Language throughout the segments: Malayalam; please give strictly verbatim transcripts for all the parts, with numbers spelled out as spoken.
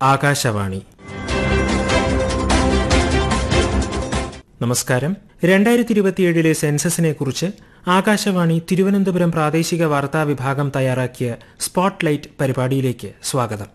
ആകാശവാണി. നമസ്കാരം. രണ്ടായിരത്തി ഇരുപത്തിയേഴിലെ സെൻസസിനെ കുറിച്ച് ആകാശവാണി തിരുവനന്തപുരം പ്രാദേശിക വാർത്താ വിഭാഗം തയ്യാറാക്കിയ സ്പോട്ട്ലൈറ്റ് പരിപാടിയിലേക്ക് സ്വാഗതം.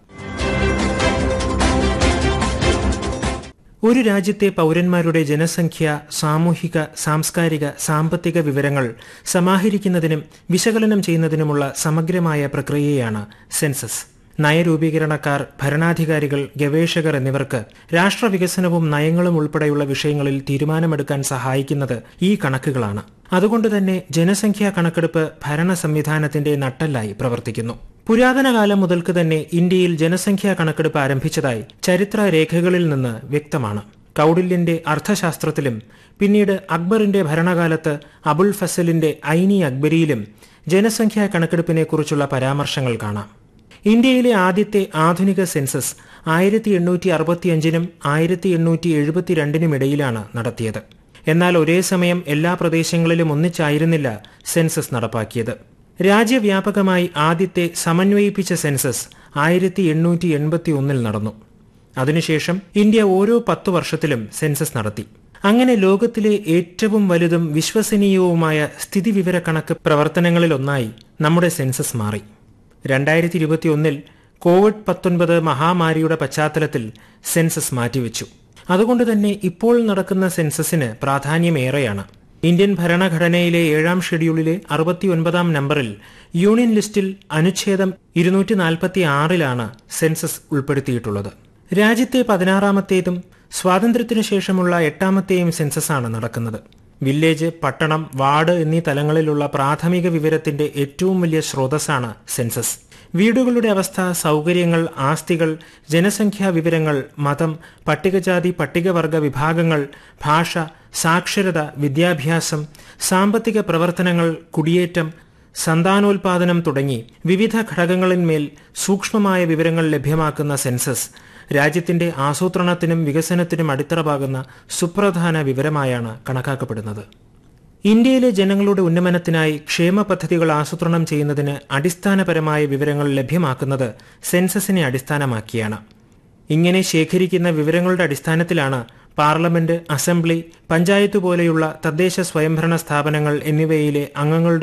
ഒരു രാജ്യത്തെ പൌരന്മാരുടെ ജനസംഖ്യ, സാമൂഹിക, സാംസ്കാരിക, സാമ്പത്തിക വിവരങ്ങൾ സമാഹരിക്കുന്നതിനും വിശകലനം ചെയ്യുന്നതിനുമുള്ള സമഗ്രമായ പ്രക്രിയയാണ് സെൻസസ്. നയരൂപീകരണക്കാർ, ഭരണാധികാരികൾ, ഗവേഷകർ എന്നിവർക്ക് രാഷ്ട്രവികസനവും നയങ്ങളും ഉൾപ്പെടെയുള്ള വിഷയങ്ങളിൽ തീരുമാനമെടുക്കാൻ സഹായിക്കുന്നത് ഈ കണക്കുകളാണ്. അതുകൊണ്ടുതന്നെ ജനസംഖ്യാ കണക്കെടുപ്പ് ഭരണ സംവിധാനത്തിന്റെ നട്ടെല്ലായി പ്രവർത്തിക്കുന്നു. പുരാതന കാലം മുതൽക്ക് തന്നെ ഇന്ത്യയിൽ ജനസംഖ്യാ കണക്കെടുപ്പ് ആരംഭിച്ചതായി ചരിത്ര രേഖകളിൽ നിന്ന് വ്യക്തമാണ്. കൗടില്യന്റെ അർത്ഥശാസ്ത്രത്തിലും പിന്നീട് അക്ബറിന്റെ ഭരണകാലത്ത് അബുൽ ഫസലിന്റെ ഐനി അക്ബരിയിലും ജനസംഖ്യാ കണക്കെടുപ്പിനെക്കുറിച്ചുള്ള പരാമർശങ്ങൾ കാണാം. ഇന്ത്യയിലെ ആദ്യത്തെ ആധുനിക സെൻസസ് ആയിരത്തി എണ്ണൂറ്റി അറുപത്തിയഞ്ചിനും ആയിരത്തി എണ്ണൂറ്റി എഴുപത്തിരണ്ടിനും ഇടയിലാണ് നടത്തിയത്. എന്നാൽ ഒരേ സമയം എല്ലാ പ്രദേശങ്ങളിലും ഒന്നിച്ചായിരുന്നില്ല സെൻസസ് നടപ്പാക്കിയത്. രാജ്യവ്യാപകമായി ആദ്യത്തെ സമന്വയിപ്പിച്ച സെൻസസ് ആയിരത്തി എണ്ണൂറ്റി എൺപത്തി ഒന്നിൽ നടന്നു. അതിനുശേഷം ഇന്ത്യ ഓരോ പത്തു വർഷത്തിലും സെൻസസ് നടത്തി. അങ്ങനെ ലോകത്തിലെ ഏറ്റവും വലുതും വിശ്വസനീയവുമായ സ്ഥിതിവിവര കണക്ക് പ്രവർത്തനങ്ങളിലൊന്നായി നമ്മുടെ സെൻസസ് മാറി. രണ്ടായിരത്തി ഇരുപത്തിയൊന്നിൽ കോവിഡ് പത്തൊൻപത് മഹാമാരിയുടെ പശ്ചാത്തലത്തിൽ സെൻസസ് മാറ്റിവെച്ചു. അതുകൊണ്ട് തന്നെ ഇപ്പോൾ നടക്കുന്ന സെൻസസിന് പ്രാധാന്യമേറെയാണ്. ഇന്ത്യൻ ഭരണഘടനയിലെ ഏഴാം ഷെഡ്യൂളിലെ അറുപത്തിയൊൻപതാം നമ്പറിൽ യൂണിയൻ ലിസ്റ്റിൽ അനുച്ഛേദം ഇരുന്നൂറ്റി നാൽപ്പത്തി ആറിലാണ് സെൻസസ് ഉൾപ്പെടുത്തിയിട്ടുള്ളത്. രാജ്യത്തെ പതിനാറാമത്തേതും സ്വാതന്ത്ര്യത്തിനു ശേഷമുള്ള എട്ടാമത്തെയും സെൻസസാണ് നടക്കുന്നത്. വില്ലേജ്, പട്ടണം, വാർഡ് എന്നീ തലങ്ങളിലുള്ള പ്രാഥമിക വിവരത്തിന്റെ ഏറ്റവും വലിയ സ്രോതസ്സാണ് സെൻസസ്. വീടുകളുടെ അവസ്ഥ, സൗകര്യങ്ങൾ, ആസ്തികൾ, ജനസംഖ്യാ വിവരങ്ങൾ, മതം, പട്ടികജാതി പട്ടികവർഗ വിഭാഗങ്ങൾ, ഭാഷ, സാക്ഷരത, വിദ്യാഭ്യാസം, സാമ്പത്തിക പ്രവർത്തനങ്ങൾ, കുടിയേറ്റം, സന്താനോൽപാദനം തുടങ്ങി വിവിധ ഘടകങ്ങളിന്മേൽ സൂക്ഷ്മമായ വിവരങ്ങൾ ലഭ്യമാക്കുന്ന സെൻസസ് രാജ്യത്തിന്റെ ആസൂത്രണത്തിനും വികസനത്തിനും അടിത്തറപാകുന്ന സുപ്രധാന വിവരമായാണ് കണക്കാക്കപ്പെടുന്നത്. ഇന്ത്യയിലെ ജനങ്ങളുടെ ഉന്നമനത്തിനായി ക്ഷേമ പദ്ധതികൾ ആസൂത്രണം ചെയ്യുന്നതിന് അടിസ്ഥാനപരമായ വിവരങ്ങൾ ലഭ്യമാക്കുന്നത് സെൻസസിനെ അടിസ്ഥാനമാക്കിയാണ്. ഇങ്ങനെ ശേഖരിക്കുന്ന വിവരങ്ങളുടെ അടിസ്ഥാനത്തിലാണ് പാർലമെന്റ്, അസംബ്ലി, പഞ്ചായത്ത് പോലെയുള്ള തദ്ദേശ സ്വയംഭരണ സ്ഥാപനങ്ങൾ എന്നിവയിലെ അംഗങ്ങളുടെ